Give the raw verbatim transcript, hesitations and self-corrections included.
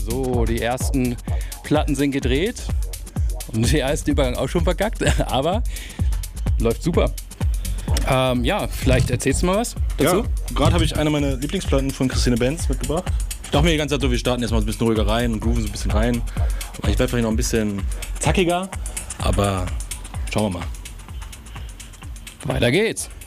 So, die ersten Platten sind gedreht. Und der erste Übergang auch schon verkackt, aber läuft super. Ähm, ja, vielleicht erzählst du mal was dazu? Ja, gerade habe ich eine meiner Lieblingsplatten von Christine Benz mitgebracht. Ich dachte mir die ganze Zeit so, wir starten jetzt mal ein bisschen ruhiger rein und grooven so ein bisschen rein. Ich werde vielleicht noch ein bisschen zackiger, aber schauen wir mal. Weiter geht's.